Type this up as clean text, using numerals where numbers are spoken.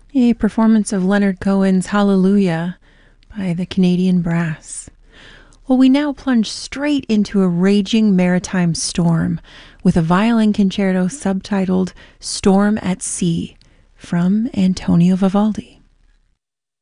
a performance of Leonard Cohen's Hallelujah by the Canadian Brass. Well, we now plunge straight into a raging maritime storm with a violin concerto subtitled Storm at Sea from Antonio Vivaldi.